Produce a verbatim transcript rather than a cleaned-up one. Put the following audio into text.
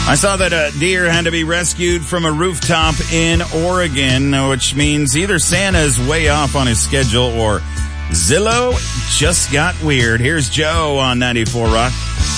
I saw that a deer had to be rescued from a rooftop in Oregon, which means either Santa's way off on his schedule or Zillow just got weird. Here's Joe on ninety-four Rock.